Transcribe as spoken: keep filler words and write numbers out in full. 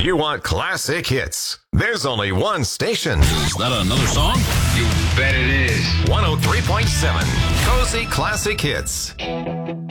you want classic hits, there's only one station. Is that another song? You bet it is. one oh three point seven Cozy Classic Hits.